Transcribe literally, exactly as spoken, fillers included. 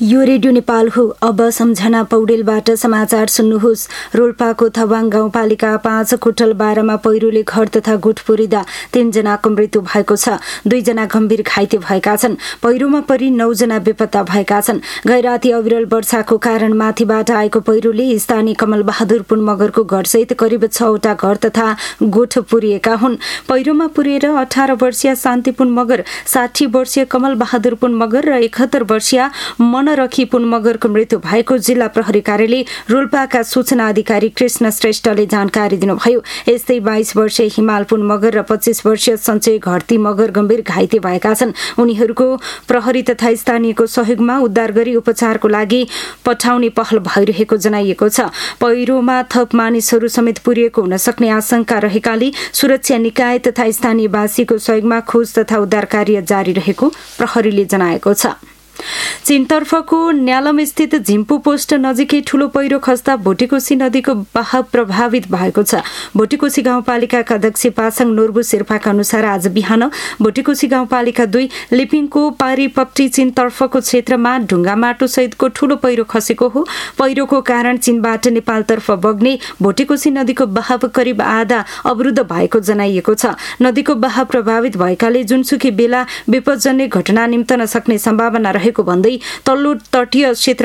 यो रेडियो नेपाल हो। अब सम्झना पौडेलबाट समाचार सुन्नुहोस्। रोल्पाको थवाङ गाउँपालिका पाँच कोटल बाह्रमा पहिरोले घर तथा गुठ पुरिँदा तीनजनाको मृत्यु भएको छ। दुईजना गम्भीर घाइते भएका छन्। पहिरोमा परि नौजना बेपत्ता भएका छन्। गैराती अविरल वर्षाको कारण माथिबाट आएको पहिरोले स्थानीय कमल बहादुर पुन मगरको घरसहित करिब छवटा घर तथा गोठ पुरिएका हुन्। पहिरोमा पुरिएर अठार वर्षीय शान्ति पुन मगर, साठी वर्षीय कमल बहादुर पुन मगर र एकहत्तर वर्षीय मनरखी पुन मगरको मृत्यु भएको जिल्ला प्रहरी कार्यालय रोल्पाका सूचना अधिकारी कृष्ण श्रेष्ठले जानकारी दिनुभयो। यस्तै बाइस वर्षीय हिमाल पुन मगर र पच्चीस वर्षीय सञ्चय घरती मगर गम्भीर घाइते भएका छन्। उनीहरूको प्रहरी तथा स्थानीयको सहयोगमा उद्धार गरी उपचारको लागि पठाउने पहल भइरहेको जनाइएको छ। पहिरोमा थप मानिसहरू समेत पुरिएको हुन सक्ने आशंका रहेकाले सुरक्षा निकाय तथा स्थानीयवासीको सहयोगमा खोज तथा उद्धार कार्य जारी रहेको प्रहरीले जनाएको छ। चीनतर्फको न्यालम स्थित झिम्पू पोस्ट नजिकै ठूलो पहिरो खस्दा भोटेकोशी नदीको बहाव प्रभावित भएको छ। भोटेकोशी गाउँपालिकाका अध्यक्ष पासाङ नोर्बु शेर्पाका अनुसार आज बिहान भोटेकोशी गाउँपालिका दुई लिपिङको पारीपट्टी चीनतर्फको क्षेत्रमा ढुङ्गा माटो सहितको ठूलो पहिरो खसेको हो। पहिरोको कारण चीनबाट नेपालतर्फ बग्ने भोटेकोशी नदीको बहाव करिब आधा अवरुद्ध भएको जनाइएको छ। नदीको बहाव प्रभावित भएकाले जुनसुकै बेला विपदजन्य घटना निम्तन सक्ने सम्भावना रहेको भन्दै तल्लो तटीय क्षेत्र